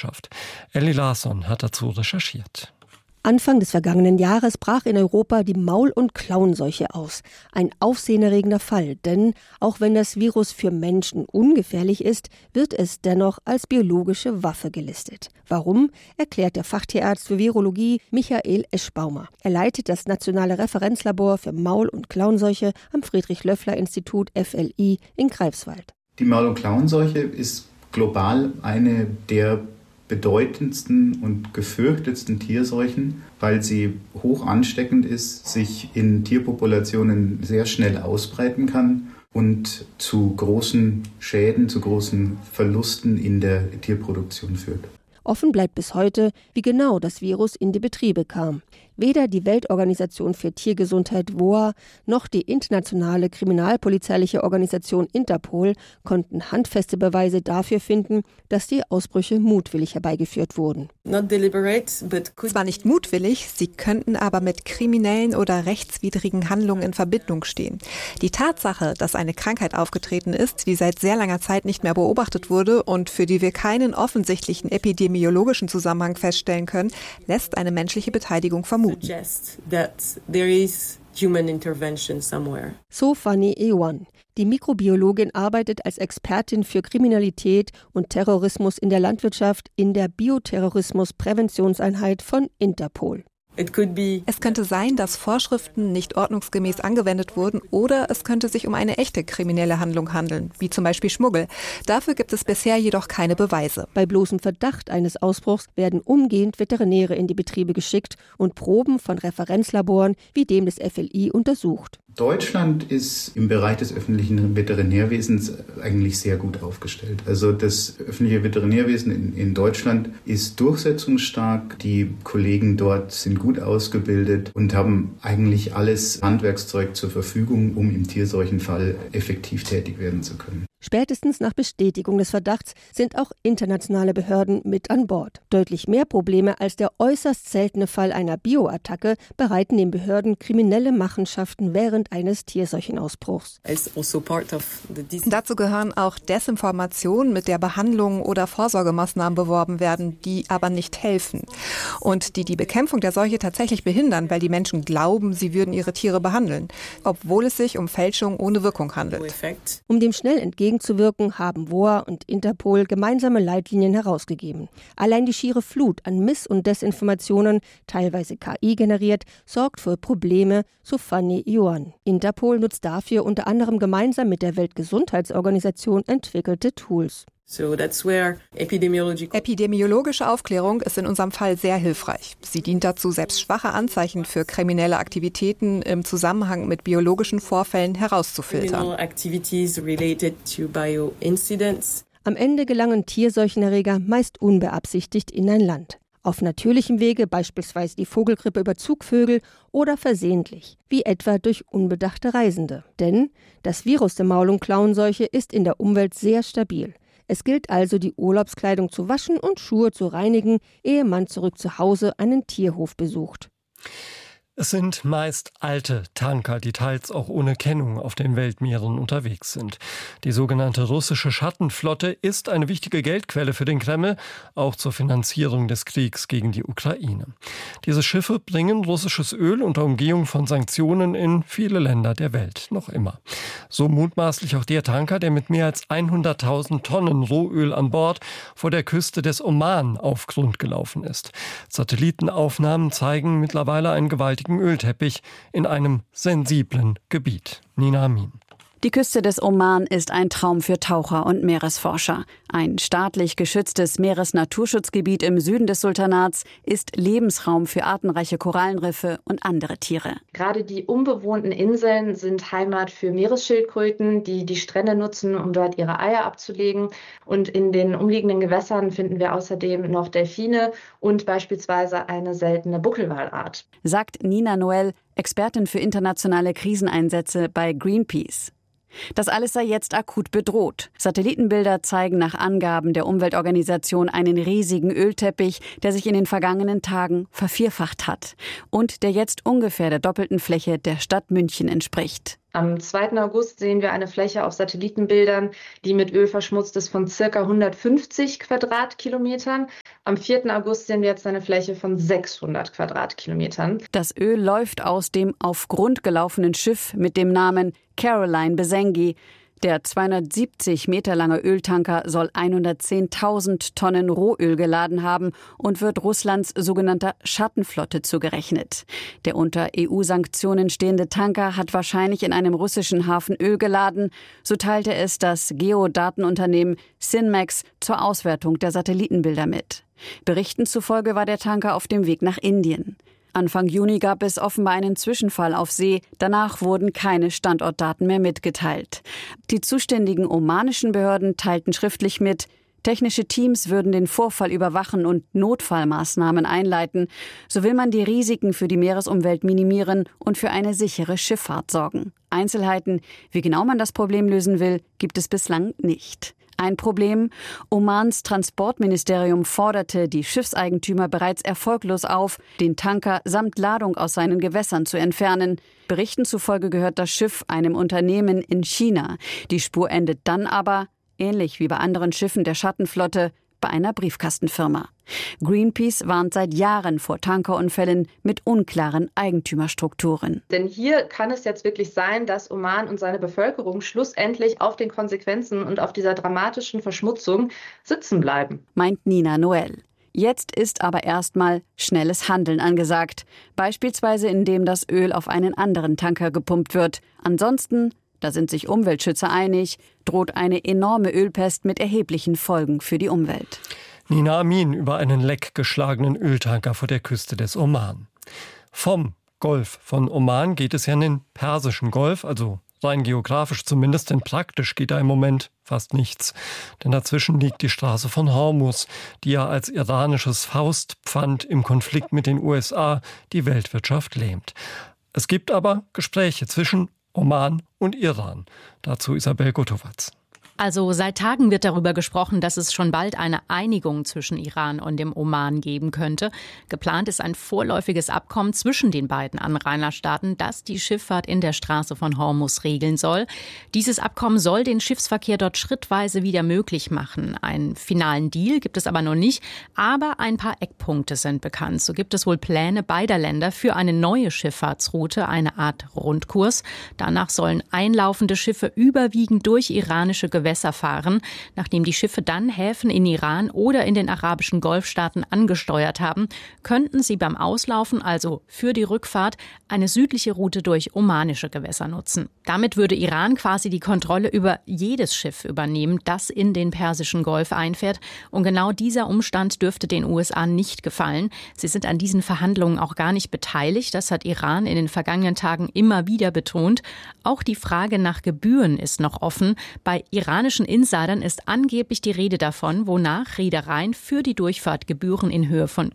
Landwirtschaft. Ellie Larsson hat dazu recherchiert. Anfang des vergangenen Jahres brach in Europa die Maul- und Klauenseuche aus. Ein aufsehenerregender Fall, denn auch wenn das Virus für Menschen ungefährlich ist, wird es dennoch als biologische Waffe gelistet. Warum, erklärt der Fachtierarzt für Virologie Michael Eschbaumer. Er leitet das Nationale Referenzlabor für Maul- und Klauenseuche am Friedrich-Löffler-Institut FLI in Greifswald. Die Maul- und Klauenseuche ist global eine der bedeutendsten und gefürchtetsten Tierseuchen, weil sie hoch ansteckend ist, sich in Tierpopulationen sehr schnell ausbreiten kann und zu großen Schäden, zu großen Verlusten in der Tierproduktion führt. Offen bleibt bis heute, wie genau das Virus in die Betriebe kam. Weder die Weltorganisation für Tiergesundheit WOA noch die internationale kriminalpolizeiliche Organisation Interpol konnten handfeste Beweise dafür finden, dass die Ausbrüche mutwillig herbeigeführt wurden. Zwar nicht mutwillig, sie könnten aber mit kriminellen oder rechtswidrigen Handlungen in Verbindung stehen. Die Tatsache, dass eine Krankheit aufgetreten ist, die seit sehr langer Zeit nicht mehr beobachtet wurde und für die wir keinen offensichtlichen epidemiologischen Zusammenhang feststellen können, lässt eine menschliche Beteiligung vermuten. So Fanny Ewan. Die Mikrobiologin arbeitet als Expertin für Kriminalität und Terrorismus in der Landwirtschaft in der Bioterrorismus-Präventionseinheit von Interpol. Es könnte sein, dass Vorschriften nicht ordnungsgemäß angewendet wurden oder es könnte sich um eine echte kriminelle Handlung handeln, wie zum Beispiel Schmuggel. Dafür gibt es bisher jedoch keine Beweise. Bei bloßem Verdacht eines Ausbruchs werden umgehend Veterinäre in die Betriebe geschickt und Proben von Referenzlaboren wie dem des FLI untersucht. Deutschland ist im Bereich des öffentlichen Veterinärwesens eigentlich sehr gut aufgestellt. Also das öffentliche Veterinärwesen in Deutschland ist durchsetzungsstark. Die Kollegen dort sind gut ausgebildet und haben eigentlich alles Handwerkszeug zur Verfügung, um im Tierseuchenfall effektiv tätig werden zu können. Spätestens nach Bestätigung des Verdachts sind auch internationale Behörden mit an Bord. Deutlich mehr Probleme als der äußerst seltene Fall einer Bioattacke bereiten den Behörden kriminelle Machenschaften während eines Tierseuchenausbruchs. Dazu gehören auch Desinformationen, mit der Behandlungen oder Vorsorgemaßnahmen beworben werden, die aber nicht helfen und die Bekämpfung der Seuche tatsächlich behindern, weil die Menschen glauben, sie würden ihre Tiere behandeln, obwohl es sich um Fälschung ohne Wirkung handelt. Um dem schnell entgegenzuwirken, haben WOA und Interpol gemeinsame Leitlinien herausgegeben. Allein die schiere Flut an Miss- und Desinformationen, teilweise KI generiert, sorgt für Probleme, so Fanny Yuan. Interpol nutzt dafür unter anderem gemeinsam mit der Weltgesundheitsorganisation entwickelte Tools. Epidemiologische Aufklärung ist in unserem Fall sehr hilfreich. Sie dient dazu, selbst schwache Anzeichen für kriminelle Aktivitäten im Zusammenhang mit biologischen Vorfällen herauszufiltern. Am Ende gelangen Tierseuchenerreger meist unbeabsichtigt in ein Land. Auf natürlichem Wege, beispielsweise die Vogelgrippe über Zugvögel, oder versehentlich, wie etwa durch unbedachte Reisende. Denn das Virus der Maul- und Klauenseuche ist in der Umwelt sehr stabil. Es gilt also, die Urlaubskleidung zu waschen und Schuhe zu reinigen, ehe man zurück zu Hause einen Tierhof besucht. Es sind meist alte Tanker, die teils auch ohne Kennung auf den Weltmeeren unterwegs sind. Die sogenannte russische Schattenflotte ist eine wichtige Geldquelle für den Kreml, auch zur Finanzierung des Kriegs gegen die Ukraine. Diese Schiffe bringen russisches Öl unter Umgehung von Sanktionen in viele Länder der Welt, noch immer. So mutmaßlich auch der Tanker, der mit mehr als 100.000 Tonnen Rohöl an Bord vor der Küste des Oman auf Grund gelaufen ist. Satellitenaufnahmen zeigen mittlerweile einen gewaltigen Ölteppich in einem sensiblen Gebiet. Nina Amin. Die Küste des Oman ist ein Traum für Taucher und Meeresforscher. Ein staatlich geschütztes Meeresnaturschutzgebiet im Süden des Sultanats ist Lebensraum für artenreiche Korallenriffe und andere Tiere. Gerade die unbewohnten Inseln sind Heimat für Meeresschildkröten, die die Strände nutzen, um dort ihre Eier abzulegen. Und in den umliegenden Gewässern finden wir außerdem noch Delfine und beispielsweise eine seltene Buckelwalart. Sagt Nina Noel, Expertin für internationale Kriseneinsätze bei Greenpeace. Das alles sei jetzt akut bedroht. Satellitenbilder zeigen nach Angaben der Umweltorganisation einen riesigen Ölteppich, der sich in den vergangenen Tagen vervierfacht hat und der jetzt ungefähr der doppelten Fläche der Stadt München entspricht. Am 2. August sehen wir eine Fläche auf Satellitenbildern, die mit Öl verschmutzt ist, von ca. 150 Quadratkilometern. Am 4. August sehen wir jetzt eine Fläche von 600 Quadratkilometern. Das Öl läuft aus dem auf Grund gelaufenen Schiff mit dem Namen Caroline Besengi. Der 270 Meter lange Öltanker soll 110.000 Tonnen Rohöl geladen haben und wird Russlands sogenannter Schattenflotte zugerechnet. Der unter EU-Sanktionen stehende Tanker hat wahrscheinlich in einem russischen Hafen Öl geladen. So teilte es das Geodatenunternehmen Sinmax zur Auswertung der Satellitenbilder mit. Berichten zufolge war der Tanker auf dem Weg nach Indien. Anfang Juni gab es offenbar einen Zwischenfall auf See. Danach wurden keine Standortdaten mehr mitgeteilt. Die zuständigen omanischen Behörden teilten schriftlich mit, technische Teams würden den Vorfall überwachen und Notfallmaßnahmen einleiten. So will man die Risiken für die Meeresumwelt minimieren und für eine sichere Schifffahrt sorgen. Einzelheiten, wie genau man das Problem lösen will, gibt es bislang nicht. Ein Problem: Omans Transportministerium forderte die Schiffseigentümer bereits erfolglos auf, den Tanker samt Ladung aus seinen Gewässern zu entfernen. Berichten zufolge gehört das Schiff einem Unternehmen in China. Die Spur endet dann aber, ähnlich wie bei anderen Schiffen der Schattenflotte, bei einer Briefkastenfirma. Greenpeace warnt seit Jahren vor Tankerunfällen mit unklaren Eigentümerstrukturen. Denn hier kann es jetzt wirklich sein, dass Oman und seine Bevölkerung schlussendlich auf den Konsequenzen und auf dieser dramatischen Verschmutzung sitzen bleiben, meint Nina Noel. Jetzt ist aber erstmal schnelles Handeln angesagt. Beispielsweise indem das Öl auf einen anderen Tanker gepumpt wird. Ansonsten, da sind sich Umweltschützer einig, droht eine enorme Ölpest mit erheblichen Folgen für die Umwelt. Nina Amin über einen leckgeschlagenen Öltanker vor der Küste des Oman. Vom Golf von Oman geht es ja in den Persischen Golf, also rein geografisch zumindest, denn praktisch geht da im Moment fast nichts. Denn dazwischen liegt die Straße von Hormuz, die ja als iranisches Faustpfand im Konflikt mit den USA die Weltwirtschaft lähmt. Es gibt aber Gespräche zwischen Oman und Iran. Dazu Isabel Gotowatz. Also seit Tagen wird darüber gesprochen, dass es schon bald eine Einigung zwischen Iran und dem Oman geben könnte. Geplant ist ein vorläufiges Abkommen zwischen den beiden Anrainerstaaten, das die Schifffahrt in der Straße von Hormuz regeln soll. Dieses Abkommen soll den Schiffsverkehr dort schrittweise wieder möglich machen. Einen finalen Deal gibt es aber noch nicht, aber ein paar Eckpunkte sind bekannt. So gibt es wohl Pläne beider Länder für eine neue Schifffahrtsroute, eine Art Rundkurs. Danach sollen einlaufende Schiffe überwiegend durch iranische Gewässer fahren, nachdem die Schiffe dann Häfen in Iran oder in den arabischen Golfstaaten angesteuert haben, könnten sie beim Auslaufen, also für die Rückfahrt, eine südliche Route durch omanische Gewässer nutzen. Damit würde Iran quasi die Kontrolle über jedes Schiff übernehmen, das in den Persischen Golf einfährt. Und genau dieser Umstand dürfte den USA nicht gefallen. Sie sind an diesen Verhandlungen auch gar nicht beteiligt. Das hat Iran in den vergangenen Tagen immer wieder betont. Auch die Frage nach Gebühren ist noch offen. Bei iranischen Insidern ist angeblich die Rede davon, wonach Reedereien für die Durchfahrt Gebühren in Höhe von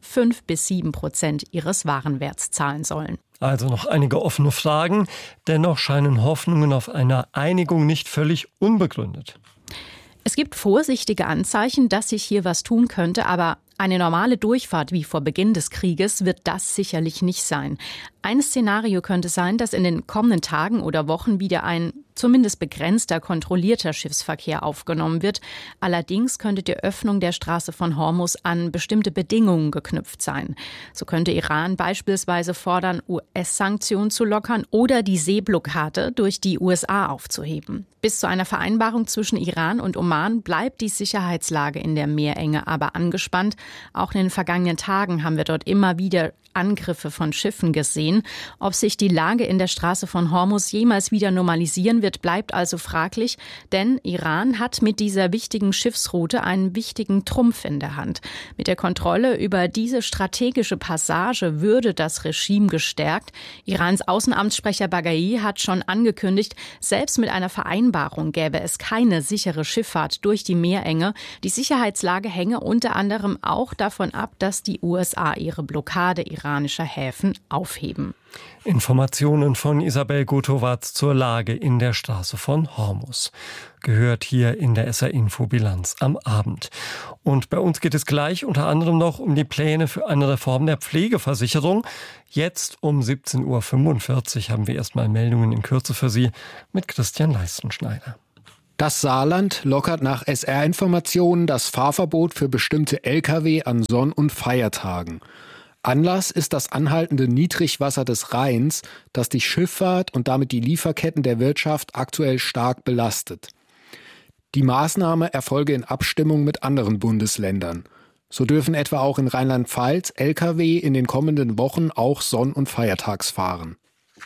5-7% ihres Warenwerts zahlen sollen. Also noch einige offene Fragen. Dennoch scheinen Hoffnungen auf eine Einigung nicht völlig unbegründet. Es gibt vorsichtige Anzeichen, dass sich hier was tun könnte, aber eine normale Durchfahrt wie vor Beginn des Krieges wird das sicherlich nicht sein. Ein Szenario könnte sein, dass in den kommenden Tagen oder Wochen wieder ein zumindest begrenzter, kontrollierter Schiffsverkehr aufgenommen wird. Allerdings könnte die Öffnung der Straße von Hormuz an bestimmte Bedingungen geknüpft sein. So könnte Iran beispielsweise fordern, US-Sanktionen zu lockern oder die Seeblockade durch die USA aufzuheben. Bis zu einer Vereinbarung zwischen Iran und Oman bleibt die Sicherheitslage in der Meerenge aber angespannt. Auch in den vergangenen Tagen haben wir dort immer wieder Angriffe von Schiffen gesehen. Ob sich die Lage in der Straße von Hormuz jemals wieder normalisieren wird, bleibt also fraglich, denn Iran hat mit dieser wichtigen Schiffsroute einen wichtigen Trumpf in der Hand. Mit der Kontrolle über diese strategische Passage würde das Regime gestärkt. Irans Außenamtssprecher Baghai hat schon angekündigt, selbst mit einer Vereinbarung gäbe es keine sichere Schifffahrt durch die Meerenge. Die Sicherheitslage hänge unter anderem auch davon ab, dass die USA ihre Blockade iranischer Häfen aufheben. Informationen von Isabel Gotowatz zur Lage in der Straße von Hormuz. Gehört hier in der SR-Info-Bilanz am Abend. Und bei uns geht es gleich unter anderem noch um die Pläne für eine Reform der Pflegeversicherung. Jetzt um 17.45 Uhr haben wir erstmal Meldungen in Kürze für Sie mit Christian Leistenschneider. Das Saarland lockert nach SR-Informationen das Fahrverbot für bestimmte Lkw an Sonn- und Feiertagen. Anlass ist das anhaltende Niedrigwasser des Rheins, das die Schifffahrt und damit die Lieferketten der Wirtschaft aktuell stark belastet. Die Maßnahme erfolge in Abstimmung mit anderen Bundesländern. So dürfen etwa auch in Rheinland-Pfalz Lkw in den kommenden Wochen auch sonn- und feiertags fahren.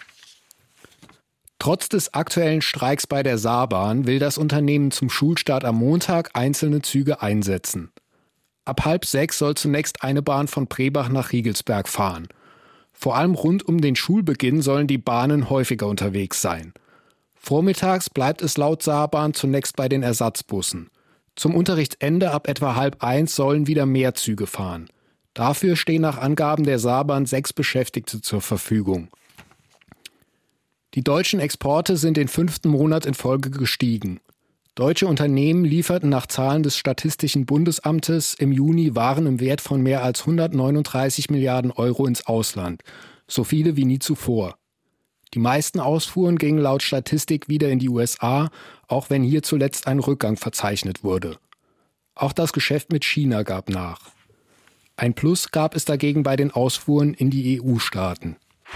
Trotz des aktuellen Streiks bei der Saarbahn will das Unternehmen zum Schulstart am Montag einzelne Züge einsetzen. Ab 5:30 soll zunächst eine Bahn von Brebach nach Riegelsberg fahren. Vor allem rund um den Schulbeginn sollen die Bahnen häufiger unterwegs sein. Vormittags bleibt es laut Saarbahn zunächst bei den Ersatzbussen. Zum Unterrichtsende ab etwa 12:30 sollen wieder mehr Züge fahren. Dafür stehen nach Angaben der Saarbahn 6 Beschäftigte zur Verfügung. Die deutschen Exporte sind den 5. Monat in Folge gestiegen. Deutsche Unternehmen lieferten nach Zahlen des Statistischen Bundesamtes im Juni Waren im Wert von mehr als 139 Milliarden Euro ins Ausland, so viele wie nie zuvor. Die meisten Ausfuhren gingen laut Statistik wieder in die USA, auch wenn hier zuletzt ein Rückgang verzeichnet wurde. Auch das Geschäft mit China gab nach. Ein Plus gab es dagegen bei den Ausfuhren in die EU-Staaten.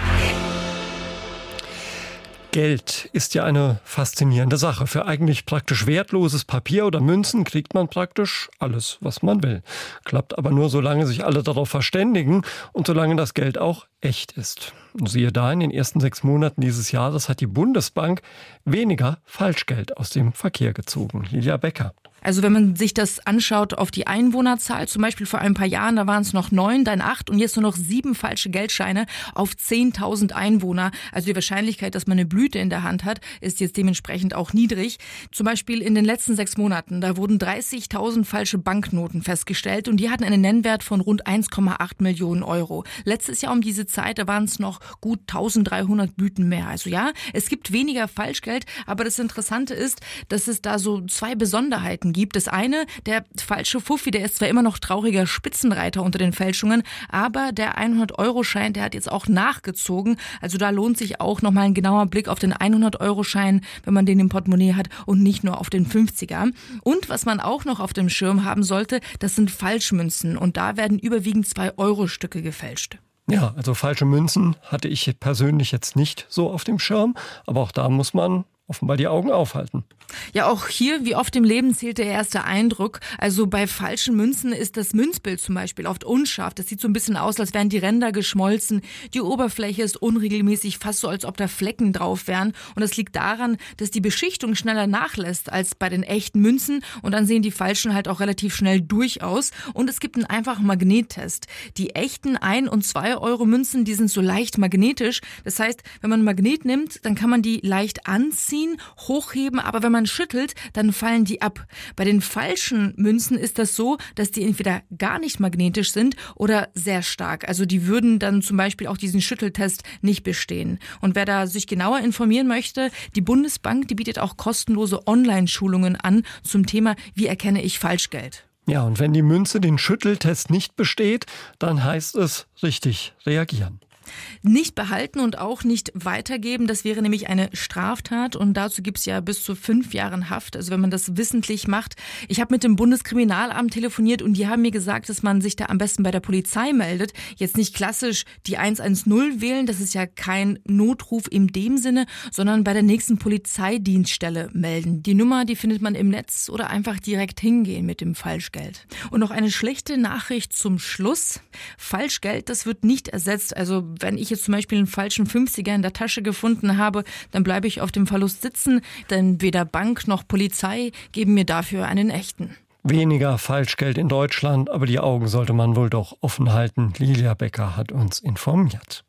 Geld ist ja eine faszinierende Sache. Für eigentlich praktisch wertloses Papier oder Münzen kriegt man praktisch alles, was man will. Klappt aber nur, solange sich alle darauf verständigen und solange das Geld auch echt ist. Und siehe da, in den ersten 6 Monaten dieses Jahres hat die Bundesbank weniger Falschgeld aus dem Verkehr gezogen. Lilia Becker. Also wenn man sich das anschaut auf die Einwohnerzahl, zum Beispiel vor ein paar Jahren, da waren es noch 9, dann 8 und jetzt nur noch 7 falsche Geldscheine auf 10.000 Einwohner. Also die Wahrscheinlichkeit, dass man eine Blüte in der Hand hat, ist jetzt dementsprechend auch niedrig. Zum Beispiel in den letzten 6 Monaten, da wurden 30.000 falsche Banknoten festgestellt und die hatten einen Nennwert von rund 1,8 Millionen Euro. Letztes Jahr um diese Zeit, da waren es noch gut 1.300 Blüten mehr. Also ja, es gibt weniger Falschgeld, aber das Interessante ist, dass es da so 2 Besonderheiten gibt. Das eine, der falsche Fuffi, der ist zwar immer noch trauriger Spitzenreiter unter den Fälschungen, aber der 100-Euro-Schein, der hat jetzt auch nachgezogen. Also da lohnt sich auch nochmal ein genauer Blick auf den 100-Euro-Schein, wenn man den im Portemonnaie hat und nicht nur auf den 50er. Und was man auch noch auf dem Schirm haben sollte, das sind Falschmünzen und da werden überwiegend 2-Euro-Stücke gefälscht. Ja, also falsche Münzen hatte ich persönlich jetzt nicht so auf dem Schirm, aber auch da muss man offenbar die Augen aufhalten. Ja, auch hier, wie oft im Leben, zählt der erste Eindruck. Also bei falschen Münzen ist das Münzbild zum Beispiel oft unscharf. Das sieht so ein bisschen aus, als wären die Ränder geschmolzen. Die Oberfläche ist unregelmäßig, fast so, als ob da Flecken drauf wären. Und das liegt daran, dass die Beschichtung schneller nachlässt als bei den echten Münzen. Und dann sehen die falschen halt auch relativ schnell durch aus. Und es gibt einen einfachen Magnettest. Die echten 1- und 2-Euro-Münzen, die sind so leicht magnetisch. Das heißt, wenn man ein Magnet nimmt, dann kann man die leicht anziehen, hochheben, aber wenn man schüttelt, dann fallen die ab. Bei den falschen Münzen ist das so, dass die entweder gar nicht magnetisch sind oder sehr stark. Also die würden dann zum Beispiel auch diesen Schütteltest nicht bestehen. Und wer da sich genauer informieren möchte, die Bundesbank, die bietet auch kostenlose Online-Schulungen an zum Thema, wie erkenne ich Falschgeld. Ja, und wenn die Münze den Schütteltest nicht besteht, dann heißt es richtig reagieren. Nicht behalten und auch nicht weitergeben, das wäre nämlich eine Straftat und dazu gibt es ja bis zu 5 Jahren Haft, also wenn man das wissentlich macht. Ich habe mit dem Bundeskriminalamt telefoniert und die haben mir gesagt, dass man sich da am besten bei der Polizei meldet. Jetzt nicht klassisch die 110 wählen, das ist ja kein Notruf in dem Sinne, sondern bei der nächsten Polizeidienststelle melden. Die Nummer, die findet man im Netz oder einfach direkt hingehen mit dem Falschgeld. Und noch eine schlechte Nachricht zum Schluss. Falschgeld, das wird nicht ersetzt, also wenn ich jetzt zum Beispiel einen falschen 50er in der Tasche gefunden habe, dann bleibe ich auf dem Verlust sitzen, denn weder Bank noch Polizei geben mir dafür einen echten. Weniger Falschgeld in Deutschland, aber die Augen sollte man wohl doch offen halten. Lilia Becker hat uns informiert.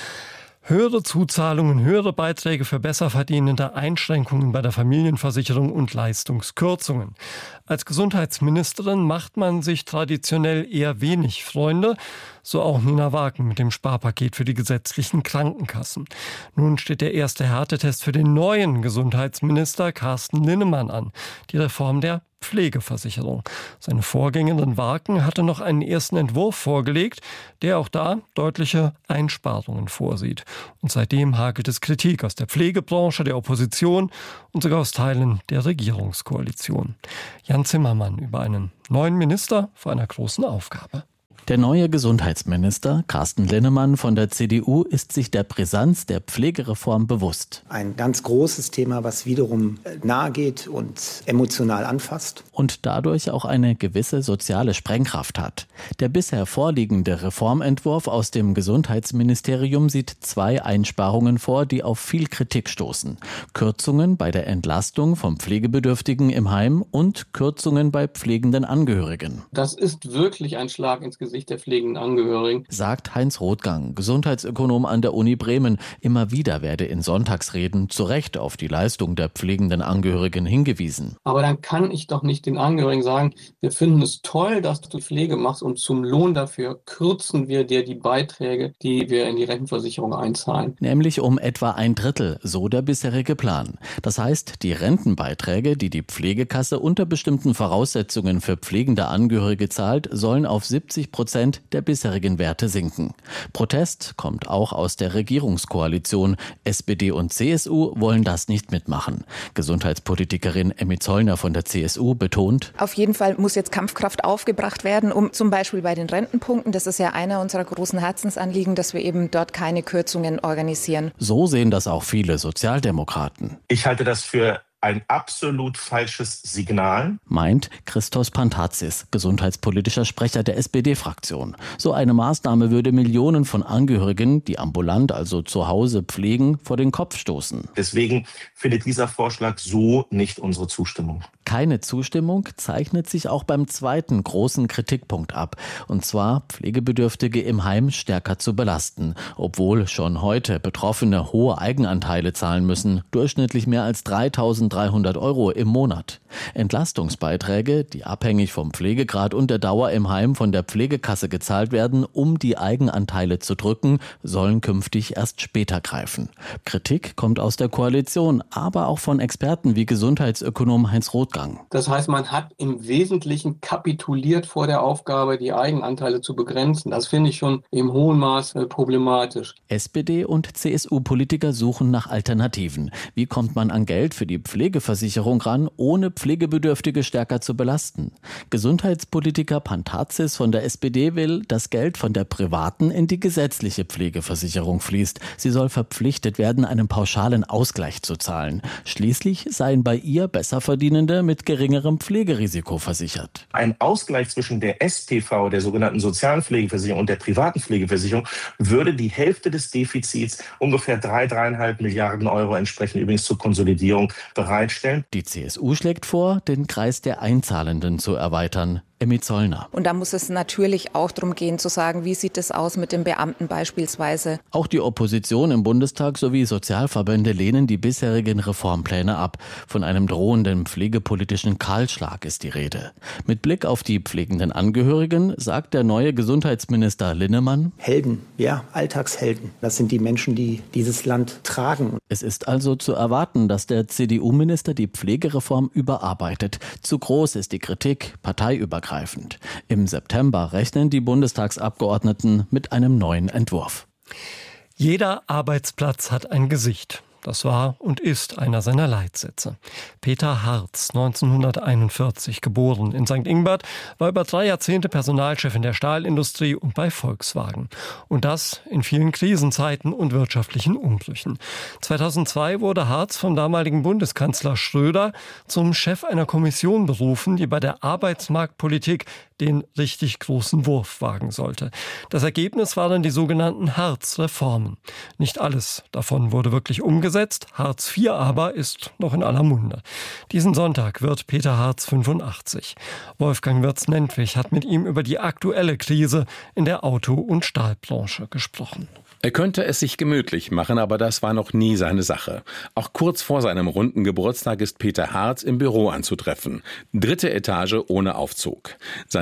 Höhere Zuzahlungen, höhere Beiträge für Besserverdienende, Einschränkungen bei der Familienversicherung und Leistungskürzungen. Als Gesundheitsministerin macht man sich traditionell eher wenig Freunde. So auch Nina Wagen mit dem Sparpaket für die gesetzlichen Krankenkassen. Nun steht der erste Härtetest für den neuen Gesundheitsminister Carsten Linnemann an. Die Reform der Pflegeversicherung. Seine Vorgängerin Wagen hatte noch einen ersten Entwurf vorgelegt, der auch da deutliche Einsparungen vorsieht. Und seitdem hagelt es Kritik aus der Pflegebranche, der Opposition und sogar aus Teilen der Regierungskoalition. Jan Zimmermann über einen neuen Minister vor einer großen Aufgabe. Der neue Gesundheitsminister Carsten Linnemann von der CDU ist sich der Brisanz der Pflegereform bewusst. Ein ganz großes Thema, was wiederum nahe geht und emotional anfasst. Und dadurch auch eine gewisse soziale Sprengkraft hat. Der bisher vorliegende Reformentwurf aus dem Gesundheitsministerium sieht 2 Einsparungen vor, die auf viel Kritik stoßen. Kürzungen bei der Entlastung von Pflegebedürftigen im Heim und Kürzungen bei pflegenden Angehörigen. Das ist wirklich ein Schlag ins Gesicht der pflegenden Angehörigen, sagt Heinz Rothgang, Gesundheitsökonom an der Uni Bremen. Immer wieder werde in Sonntagsreden zu Recht auf die Leistung der pflegenden Angehörigen hingewiesen. Aber dann kann ich doch nicht den Angehörigen sagen, wir finden es toll, dass du Pflege machst und zum Lohn dafür kürzen wir dir die Beiträge, die wir in die Rentenversicherung einzahlen. Nämlich um etwa 1/3, so der bisherige Plan. Das heißt, die Rentenbeiträge, die die Pflegekasse unter bestimmten Voraussetzungen für pflegende Angehörige zahlt, sollen auf 70% der bisherigen Werte sinken. Protest kommt auch aus der Regierungskoalition. SPD und CSU wollen das nicht mitmachen. Gesundheitspolitikerin Emmy Zollner von der CSU betont: Auf jeden Fall muss jetzt Kampfkraft aufgebracht werden, um zum Beispiel bei den Rentenpunkten, das ist ja einer unserer großen Herzensanliegen, dass wir eben dort keine Kürzungen organisieren. So sehen das auch viele Sozialdemokraten. Ich halte das für ein absolut falsches Signal, meint Christos Pantazis, gesundheitspolitischer Sprecher der SPD-Fraktion. So eine Maßnahme würde Millionen von Angehörigen, die ambulant, also zu Hause pflegen, vor den Kopf stoßen. Deswegen findet dieser Vorschlag so nicht unsere Zustimmung. Keine Zustimmung zeichnet sich auch beim zweiten großen Kritikpunkt ab, und zwar Pflegebedürftige im Heim stärker zu belasten, obwohl schon heute Betroffene hohe Eigenanteile zahlen müssen, durchschnittlich mehr als 3.300 € im Monat. Entlastungsbeiträge, die abhängig vom Pflegegrad und der Dauer im Heim von der Pflegekasse gezahlt werden, um die Eigenanteile zu drücken, sollen künftig erst später greifen. Kritik kommt aus der Koalition, aber auch von Experten wie Gesundheitsökonom Heinz Rothgang. Das heißt, man hat im Wesentlichen kapituliert vor der Aufgabe, die Eigenanteile zu begrenzen. Das finde ich schon im hohen Maß problematisch. SPD- und CSU-Politiker suchen nach Alternativen. Wie kommt man an Geld für die Pflegeversicherung ran, ohne Pflegebedürftige stärker zu belasten? Gesundheitspolitiker Pantazis von der SPD will, dass Geld von der privaten in die gesetzliche Pflegeversicherung fließt. Sie soll verpflichtet werden, einen pauschalen Ausgleich zu zahlen. Schließlich seien bei ihr Besserverdienende mit geringerem Pflegerisiko versichert. Ein Ausgleich zwischen der SPV, der sogenannten sozialen Pflegeversicherung, und der privaten Pflegeversicherung würde die Hälfte des Defizits, ungefähr 3,5 Milliarden € entsprechend übrigens zur Konsolidierung, bereitstellen. Die CSU schlägt vor, den Kreis der Einzahlenden zu erweitern. Emmy Zollner. Und da muss es natürlich auch darum gehen, zu sagen, wie sieht es aus mit den Beamten beispielsweise. Auch die Opposition im Bundestag sowie Sozialverbände lehnen die bisherigen Reformpläne ab. Von einem drohenden pflegepolitischen Kahlschlag ist die Rede. Mit Blick auf die pflegenden Angehörigen sagt der neue Gesundheitsminister Linnemann: Helden, ja, Alltagshelden. Das sind die Menschen, die dieses Land tragen. Es ist also zu erwarten, dass der CDU-Minister die Pflegereform überarbeitet. Zu groß ist die Kritik, parteiübergreifend. Im September rechnen die Bundestagsabgeordneten mit einem neuen Entwurf. Jeder Arbeitsplatz hat ein Gesicht. Das war und ist einer seiner Leitsätze. Peter Hartz, 1941 geboren in St. Ingbert, war über 3 Jahrzehnte Personalchef in der Stahlindustrie und bei Volkswagen. Und das in vielen Krisenzeiten und wirtschaftlichen Umbrüchen. 2002 wurde Hartz vom damaligen Bundeskanzler Schröder zum Chef einer Kommission berufen, die bei der Arbeitsmarktpolitik den richtig großen Wurf wagen sollte. Das Ergebnis waren die sogenannten Hartz-Reformen. Nicht alles davon wurde wirklich umgesetzt. Hartz IV aber ist noch in aller Munde. Diesen Sonntag wird Peter Hartz 85. Wolfgang Wirtz-Nentwich hat mit ihm über die aktuelle Krise in der Auto- und Stahlbranche gesprochen. Er könnte es sich gemütlich machen, aber das war noch nie seine Sache. Auch kurz vor seinem runden Geburtstag ist Peter Hartz im Büro anzutreffen. 3. Etage ohne Aufzug. Seine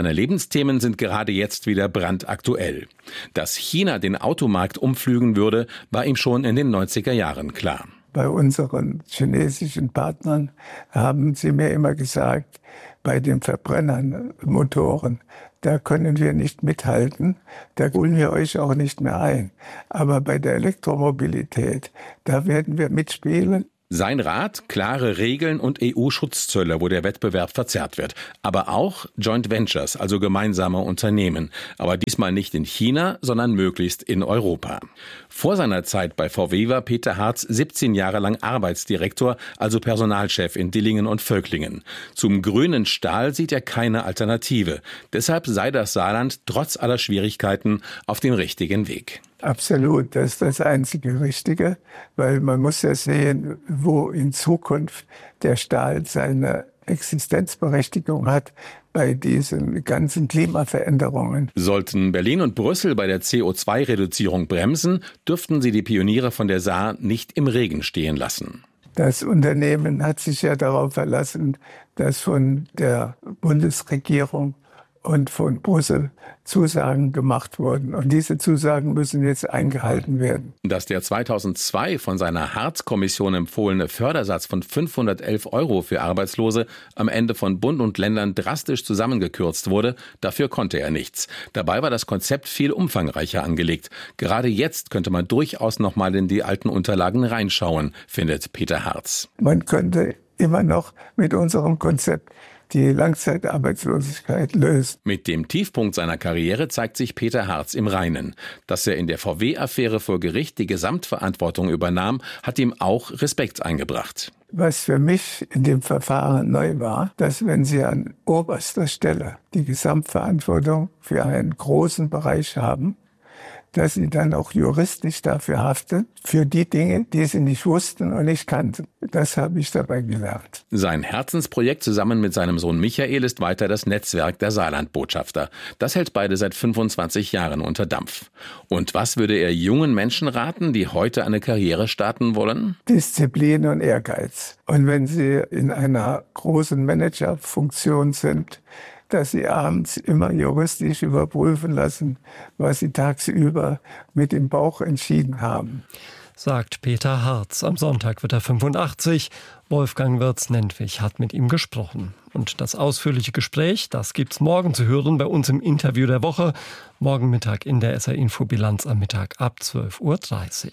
Seine Lebensthemen sind gerade jetzt wieder brandaktuell. Dass China den Automarkt umpflügen würde, war ihm schon in den 90er Jahren klar. Bei unseren chinesischen Partnern haben sie mir immer gesagt, bei den Verbrennern-Motoren, da können wir nicht mithalten, da holen wir euch auch nicht mehr ein. Aber bei der Elektromobilität, da werden wir mitspielen. Sein Rat, klare Regeln und EU-Schutzzölle, wo der Wettbewerb verzerrt wird. Aber auch Joint Ventures, also gemeinsame Unternehmen. Aber diesmal nicht in China, sondern möglichst in Europa. Vor seiner Zeit bei VW war Peter Hartz 17 Jahre lang Arbeitsdirektor, also Personalchef in Dillingen und Völklingen. Zum grünen Stahl sieht er keine Alternative. Deshalb sei das Saarland trotz aller Schwierigkeiten auf dem richtigen Weg. Absolut, das ist das einzige Richtige, weil man muss ja sehen, wo in Zukunft der Stahl seine Existenzberechtigung hat bei diesen ganzen Klimaveränderungen. Sollten Berlin und Brüssel bei der CO2-Reduzierung bremsen, dürften sie die Pioniere von der Saar nicht im Regen stehen lassen. Das Unternehmen hat sich ja darauf verlassen, dass von der Bundesregierung und von Brüssel Zusagen gemacht wurden. Und diese Zusagen müssen jetzt eingehalten werden. Dass der 2002 von seiner Hartz-Kommission empfohlene Fördersatz von 511 € für Arbeitslose am Ende von Bund und Ländern drastisch zusammengekürzt wurde, dafür konnte er nichts. Dabei war das Konzept viel umfangreicher angelegt. Gerade jetzt könnte man durchaus noch mal in die alten Unterlagen reinschauen, findet Peter Hartz. Man könnte immer noch mit unserem Konzept die Langzeitarbeitslosigkeit löst. Mit dem Tiefpunkt seiner Karriere zeigt sich Peter Hartz im Reinen. Dass er in der VW-Affäre vor Gericht die Gesamtverantwortung übernahm, hat ihm auch Respekt eingebracht. Was für mich in dem Verfahren neu war, dass wenn Sie an oberster Stelle die Gesamtverantwortung für einen großen Bereich haben, dass Sie dann auch juristisch dafür haften, für die Dinge, die Sie nicht wussten und nicht kannten. Das habe ich dabei gelernt. Sein Herzensprojekt zusammen mit seinem Sohn Michael ist weiter das Netzwerk der Saarlandbotschafter. Das hält beide seit 25 Jahren unter Dampf. Und was würde er jungen Menschen raten, die heute eine Karriere starten wollen? Disziplin und Ehrgeiz. Und wenn Sie in einer großen Managerfunktion sind, dass Sie abends immer juristisch überprüfen lassen, was Sie tagsüber mit dem Bauch entschieden haben. Sagt Peter Hartz. Am Sonntag wird er 85. Wolfgang Wirtz-Nentwich hat mit ihm gesprochen. Und das ausführliche Gespräch, das gibt's morgen zu hören bei uns im Interview der Woche. Morgen Mittag in der SR-Info-Bilanz am Mittag ab 12:30 Uhr.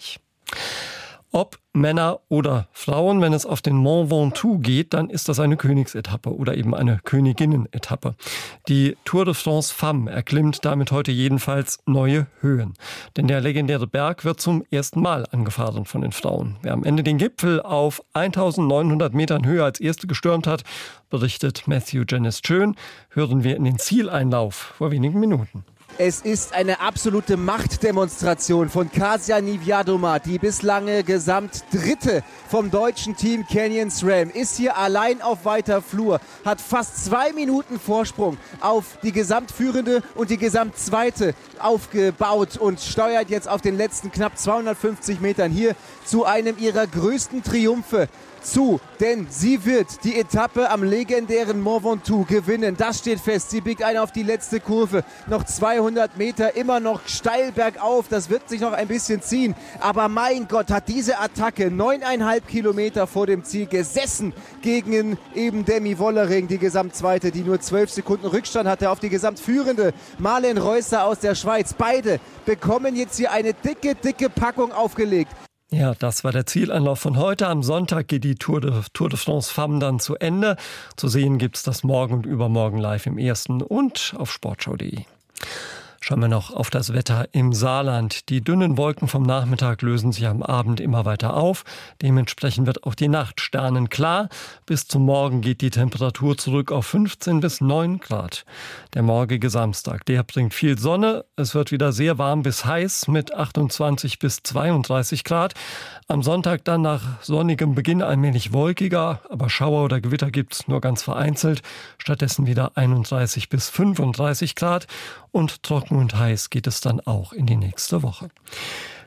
Ob Männer oder Frauen, wenn es auf den Mont Ventoux geht, dann ist das eine Königsetappe oder eben eine Königinnen-Etappe. Die Tour de France Femme erklimmt damit heute jedenfalls neue Höhen. Denn der legendäre Berg wird zum ersten Mal angefahren von den Frauen. Wer am Ende den Gipfel auf 1900 Metern Höhe als Erste gestürmt hat, berichtet Matthew Jenness Schön, hören wir in den Zieleinlauf vor wenigen Minuten. Es ist eine absolute Machtdemonstration von Kasia Niewiadoma, die bislang Gesamtdritte vom deutschen Team Canyon SRAM, ist hier allein auf weiter Flur, hat fast 2 Minuten Vorsprung auf die Gesamtführende und die Gesamtzweite aufgebaut und steuert jetzt auf den letzten knapp 250 Metern hier zu einem ihrer größten Triumphe zu, denn sie wird die Etappe am legendären Mont Ventoux gewinnen. Das steht fest. Sie biegt ein auf die letzte Kurve. Noch 200 Meter, immer noch steil bergauf. Das wird sich noch ein bisschen ziehen. Aber mein Gott, hat diese Attacke 9,5 Kilometer vor dem Ziel gesessen gegen eben Demi Wollering, die Gesamtzweite, die nur 12 Sekunden Rückstand hatte auf die Gesamtführende Marlen Reusser aus der Schweiz. Beide bekommen jetzt hier eine dicke Packung aufgelegt. Ja, das war der Zieleinlauf von heute. Am Sonntag geht die Tour de France Femme dann zu Ende. Zu sehen gibt's das morgen und übermorgen live im Ersten und auf sportschau.de. Schauen wir noch auf das Wetter im Saarland. Die dünnen Wolken vom Nachmittag lösen sich am Abend immer weiter auf. Dementsprechend wird auch die Nacht sternenklar. Bis zum Morgen geht die Temperatur zurück auf 15 bis 9 Grad. Der morgige Samstag, der bringt viel Sonne. Es wird wieder sehr warm bis heiß mit 28 bis 32 Grad. Am Sonntag dann nach sonnigem Beginn allmählich wolkiger, aber Schauer oder Gewitter gibt's nur ganz vereinzelt. Stattdessen wieder 31 bis 35 Grad und trocken und heiß geht es dann auch in die nächste Woche.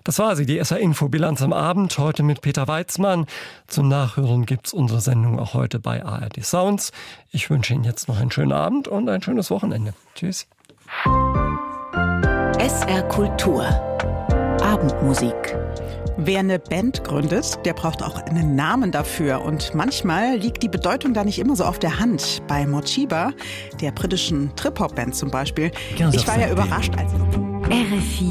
Das war sie, die SR-Info-Bilanz am Abend, heute mit Peter Weizmann. Zum Nachhören gibt's unsere Sendung auch heute bei ARD Sounds. Ich wünsche Ihnen jetzt noch einen schönen Abend und ein schönes Wochenende. Tschüss. SR Kultur. Abendmusik. Wer eine Band gründet, der braucht auch einen Namen dafür. Und manchmal liegt die Bedeutung da nicht immer so auf der Hand. Bei Morcheeba, der britischen Trip-Hop-Band zum Beispiel. Ich war ja überrascht, als RFI.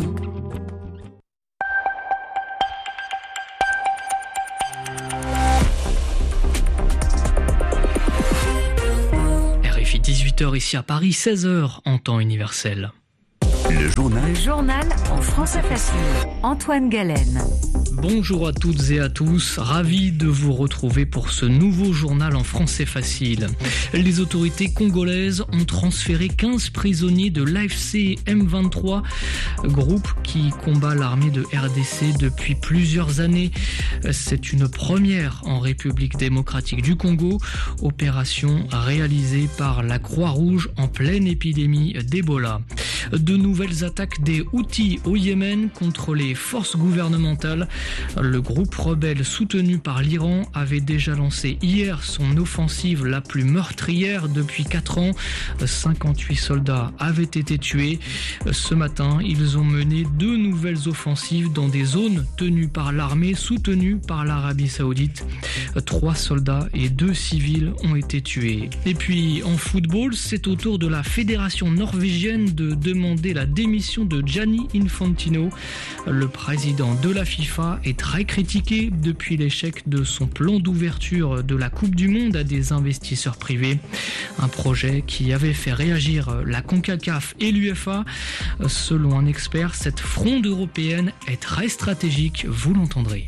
RFI 18h ici à Paris, 16h en temps universel. Le journal en français facile. Antoine Galen. Bonjour à toutes et à tous, ravi de vous retrouver pour ce nouveau journal en français facile. Les autorités congolaises ont transféré 15 prisonniers de l'AFC M23, groupe qui combat l'armée de RDC depuis plusieurs années. C'est une première en République démocratique du Congo, opération réalisée par la Croix-Rouge en pleine épidémie d'Ebola. De nouvelles attaques des Houthis au Yémen contre les forces gouvernementales. Le groupe rebelle soutenu par l'Iran avait déjà lancé hier son offensive la plus meurtrière depuis 4 ans. 58 soldats avaient été tués. Ce matin, ils ont mené 2 nouvelles offensives dans des zones tenues par l'armée soutenue par l'Arabie Saoudite. 3 soldats et 2 civils ont été tués. Et puis en football, c'est au tour de la fédération norvégienne de demander la démission de Gianni Infantino. Le président de la FIFA est très critiqué depuis l'échec de son plan d'ouverture de la Coupe du Monde à des investisseurs privés. Un projet qui avait fait réagir la CONCACAF et l'UEFA. Selon un expert, cette fronde européenne est très stratégique, vous l'entendrez.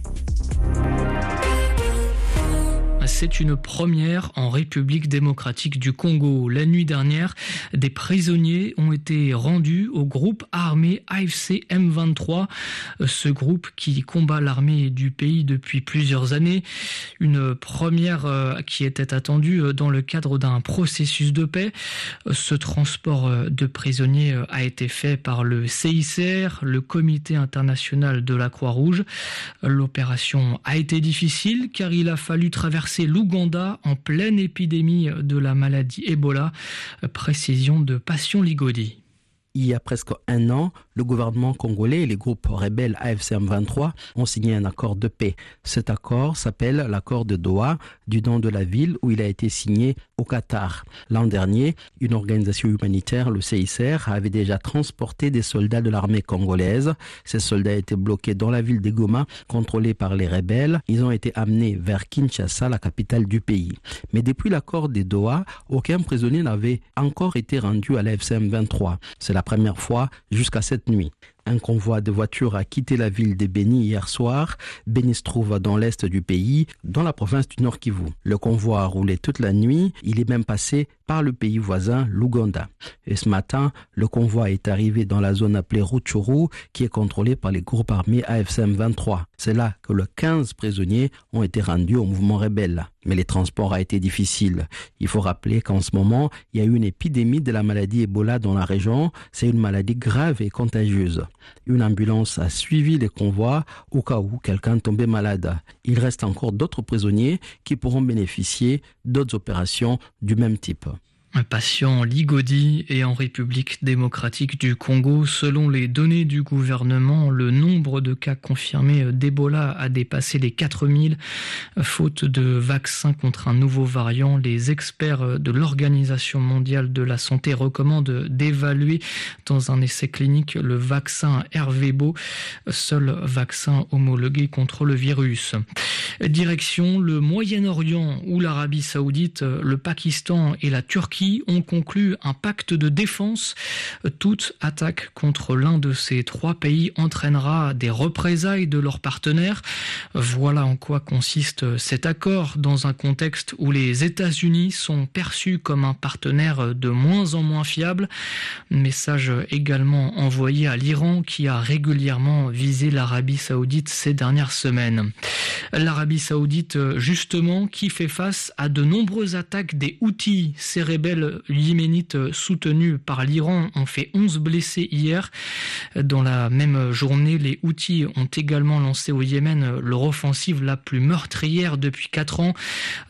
C'est une première en République démocratique du Congo. La nuit dernière, des prisonniers ont été rendus au groupe armé AFC M23, ce groupe qui combat l'armée du pays depuis plusieurs années. Une première qui était attendue dans le cadre d'un processus de paix. Ce transport de prisonniers a été fait par le CICR, le Comité international de la Croix-Rouge. L'opération a été difficile car il a fallu traverser l'Ouganda en pleine épidémie de la maladie Ebola. Précision de Passion Ligodi. Il y a presque un an, le gouvernement congolais et les groupes rebelles AFC M23 ont signé un accord de paix. Cet accord s'appelle l'accord de Doha, du nom de la ville où il a été signé au Qatar. L'an dernier, une organisation humanitaire, le CICR, avait déjà transporté des soldats de l'armée congolaise. Ces soldats étaient bloqués dans la ville de Goma, contrôlée par les rebelles. Ils ont été amenés vers Kinshasa, la capitale du pays. Mais depuis l'accord de Doha, aucun prisonnier n'avait encore été rendu à l'AFC M23. C'est la première fois jusqu'à cette nuit. Un convoi de voitures a quitté la ville de Beni hier soir. Beni se trouve dans l'est du pays, dans la province du Nord Kivu. Le convoi a roulé toute la nuit. Il est même passé par le pays voisin, l'Ouganda. Et ce matin, le convoi est arrivé dans la zone appelée Rutshuru, qui est contrôlée par les groupes armés AFC M23. C'est là que les 15 prisonniers ont été rendus au mouvement rebelle. Mais les transports a été difficiles. Il faut rappeler qu'en ce moment, il y a eu une épidémie de la maladie Ebola dans la région. C'est une maladie grave et contagieuse. Une ambulance a suivi les convois au cas où quelqu'un tombait malade. Il reste encore d'autres prisonniers qui pourront bénéficier d'autres opérations du même type. Un patient Ligodi est en République démocratique du Congo. Selon les données du gouvernement, le nombre de cas confirmés d'Ebola a dépassé les 4000. Faute de vaccins contre un nouveau variant, les experts de l'Organisation mondiale de la santé recommandent d'évaluer dans un essai clinique le vaccin Ervebo, seul vaccin homologué contre le virus. Direction le Moyen-Orient où l'Arabie Saoudite, le Pakistan et la Turquie ont conclu un pacte de défense. Toute attaque contre l'un de ces 3 pays entraînera des représailles de leurs partenaires. Voilà en quoi consiste cet accord dans un contexte où les États-Unis sont perçus comme un partenaire de moins en moins fiable. Message également envoyé à l'Iran qui a régulièrement visé l'Arabie Saoudite ces dernières semaines. L'Arabie Saoudite, justement, qui fait face à de nombreuses attaques des Houthis, ces rebelles rebelles yéménites soutenus par l'Iran ont fait 11 blessés hier. Dans la même journée, les Houthis ont également lancé au Yémen leur offensive la plus meurtrière depuis 4 ans.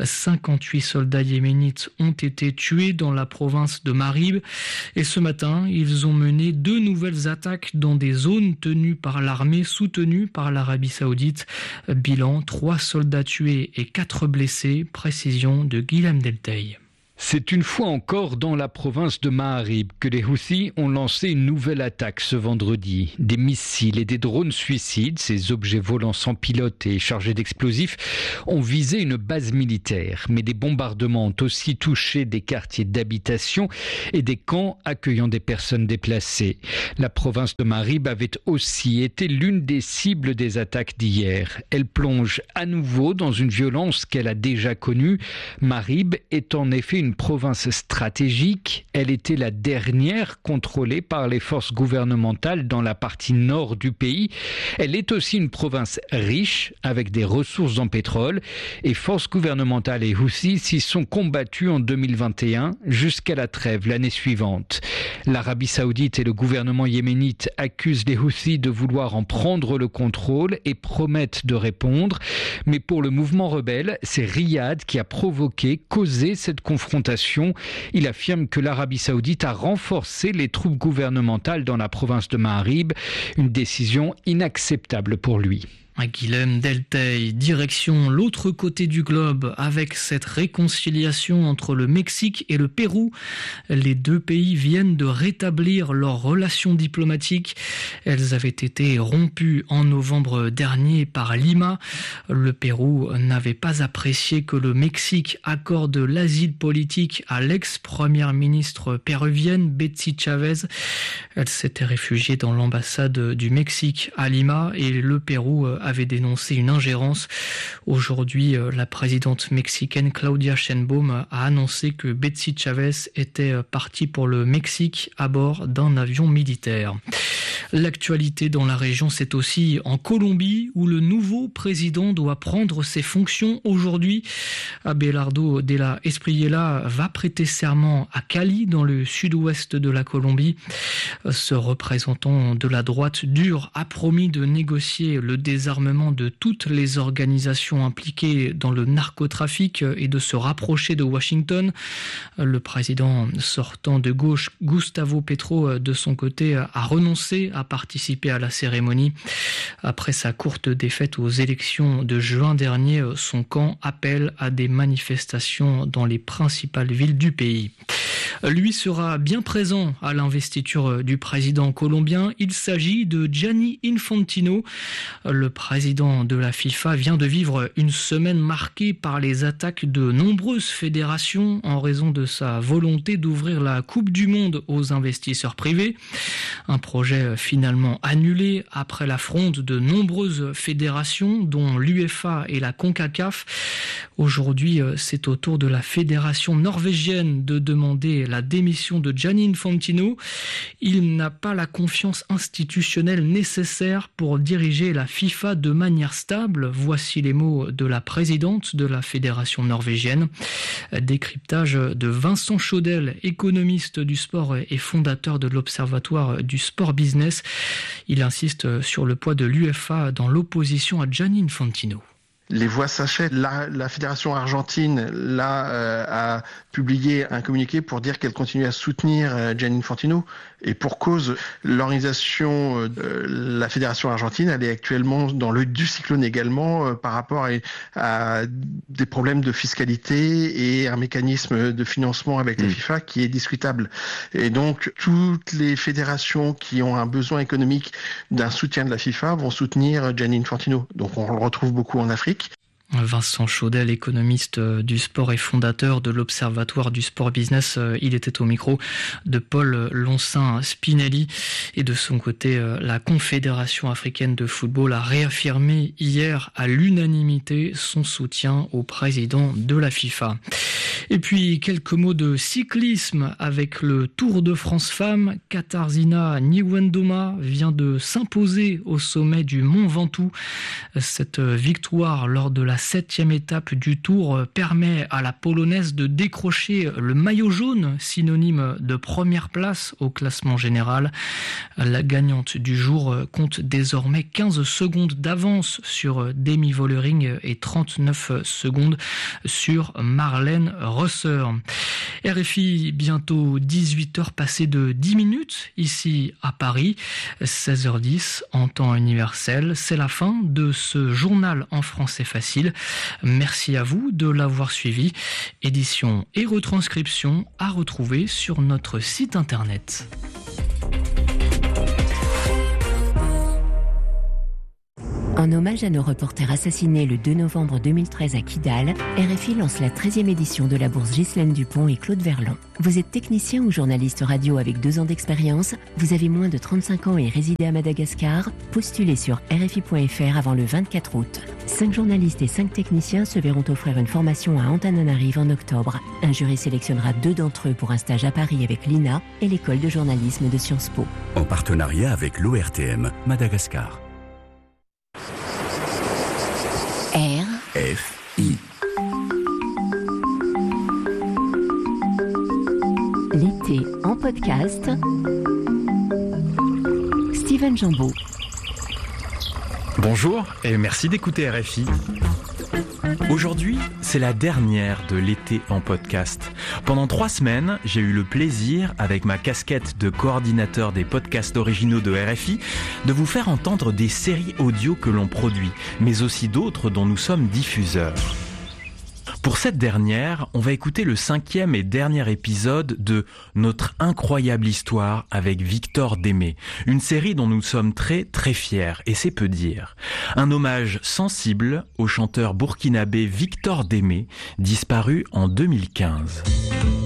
58 soldats yéménites ont été tués dans la province de Marib. Et ce matin, ils ont mené 2 nouvelles attaques dans des zones tenues par l'armée soutenue par l'Arabie Saoudite. Bilan, 3 soldats tués et 4 blessés. Précision de Guilhem Delteil. C'est une fois encore dans la province de Ma'arib que les Houthis ont lancé une nouvelle attaque ce vendredi. Des missiles et des drones suicides, ces objets volants sans pilote et chargés d'explosifs, ont visé une base militaire. Mais des bombardements ont aussi touché des quartiers d'habitation et des camps accueillant des personnes déplacées. La province de Ma'arib avait aussi été l'une des cibles des attaques d'hier. Elle plonge à nouveau dans une violence qu'elle a déjà connue. Ma'arib est en effet une province stratégique. Elle était la dernière contrôlée par les forces gouvernementales dans la partie nord du pays. Elle est aussi une province riche avec des ressources en pétrole. Et forces gouvernementales et Houthis s'y sont combattus en 2021 jusqu'à la trêve l'année suivante. L'Arabie Saoudite et le gouvernement yéménite accusent les Houthis de vouloir en prendre le contrôle et promettent de répondre. Mais pour le mouvement rebelle, c'est Riyad qui a causé cette confrontation. Il affirme que l'Arabie Saoudite a renforcé les troupes gouvernementales dans la province de Ma'arib, une décision inacceptable pour lui. Guilhem Delteil, direction l'autre côté du globe avec cette réconciliation entre le Mexique et le Pérou. Les 2 pays viennent de rétablir leurs relations diplomatiques. Elles avaient été rompues en novembre dernier par Lima. Le Pérou n'avait pas apprécié que le Mexique accorde l'asile politique à l'ex-première ministre péruvienne Betsy Chavez. Elle s'était réfugiée dans l'ambassade du Mexique à Lima et le Pérou avait dénoncé une ingérence. Aujourd'hui, la présidente mexicaine Claudia Sheinbaum a annoncé que Betsy Chavez était partie pour le Mexique à bord d'un avion militaire. L'actualité dans la région, c'est aussi en Colombie où le nouveau président doit prendre ses fonctions aujourd'hui. Abelardo de la Espriella va prêter serment à Cali, dans le sud-ouest de la Colombie. Ce représentant de la droite dure a promis de négocier le désarmement de toutes les organisations impliquées dans le narcotrafic et de se rapprocher de Washington. Le président sortant de gauche, Gustavo Petro, de son côté, a renoncé à participer à la cérémonie. Après sa courte défaite aux élections de juin dernier, son camp appelle à des manifestations dans les principales villes du pays. Lui sera bien présent à l'investiture du président colombien. Il s'agit de Gianni Infantino. Le président de la FIFA vient de vivre une semaine marquée par les attaques de nombreuses fédérations en raison de sa volonté d'ouvrir la Coupe du Monde aux investisseurs privés. Un projet finalement annulé après la fronde de nombreuses fédérations, dont l'UEFA et la CONCACAF. Aujourd'hui, c'est au tour de la fédération norvégienne de demander la démission de Gianni Infantino. Il n'a pas la confiance institutionnelle nécessaire pour diriger la FIFA de manière stable. Voici les mots de la présidente de la fédération norvégienne. Décryptage de Vincent Chaudel, économiste du sport et fondateur de l'Observatoire du sport business. Il insiste sur le poids de l'UEFA dans l'opposition à Gianni Infantino. Les voix s'achètent. La fédération argentine a publié un communiqué pour dire qu'elle continue à soutenir Gianni Infantino. Et pour cause, l'organisation de la fédération argentine, elle est actuellement dans l'œil du cyclone également par rapport à des problèmes de fiscalité et un mécanisme de financement avec la FIFA qui est discutable. Et donc, toutes les fédérations qui ont un besoin économique d'un soutien de la FIFA vont soutenir Gianni Infantino. Donc, on le retrouve beaucoup en Afrique. Vincent Chaudel, économiste du sport et fondateur de l'Observatoire du sport business, il était au micro de Paul Loncin-Spinelli. Et de son côté, la Confédération africaine de football a réaffirmé hier à l'unanimité son soutien au président de la FIFA. Et puis quelques mots de cyclisme avec le Tour de France Femmes. Katarzyna Niewiadoma vient de s'imposer au sommet du Mont Ventoux. Cette victoire lors de la 7e étape du Tour permet à la Polonaise de décrocher le maillot jaune, synonyme de première place au classement général. La gagnante du jour compte désormais 15 secondes d'avance sur Demi Vollering et 39 secondes sur Marlène Rosser. RFI, bientôt 18h passées de 10 minutes ici à Paris, 16h10 en temps universel. C'est la fin de ce journal en français facile. Merci à vous de l'avoir suivi. Édition et retranscription à retrouver sur notre site internet. En hommage à nos reporters assassinés le 2 novembre 2013 à Kidal, RFI lance la 13e édition de la bourse Ghislaine Dupont et Claude Verlan. Vous êtes technicien ou journaliste radio avec 2 ans d'expérience, vous avez moins de 35 ans et résidez à Madagascar, postulez sur RFI.fr avant le 24 août. 5 journalistes et 5 techniciens se verront offrir une formation à Antananarive en octobre. Un jury sélectionnera 2 d'entre eux pour un stage à Paris avec l'INA et l'école de journalisme de Sciences Po. En partenariat avec l'ORTM Madagascar. RFI. L'été en podcast. Steven Jambeau. Bonjour et merci d'écouter RFI. Aujourd'hui, c'est la dernière de l'été en podcast. Pendant 3 semaines, j'ai eu le plaisir, avec ma casquette de coordinateur des podcasts originaux de RFI, de vous faire entendre des séries audio que l'on produit, mais aussi d'autres dont nous sommes diffuseurs. Pour cette dernière, on va écouter le 5e et dernier épisode de Notre incroyable histoire avec Victor Démé, une série dont nous sommes très très fiers, et c'est peu dire. Un hommage sensible au chanteur burkinabé Victor Démé, disparu en 2015.